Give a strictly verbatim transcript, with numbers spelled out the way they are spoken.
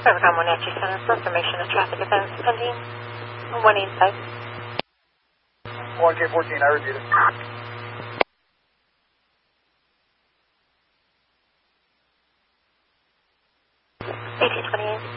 Overcome Wenatchee Center for information of traffic events pending. one eighty-five. one K fourteen, I reviewed it. eighteen twenty-eight.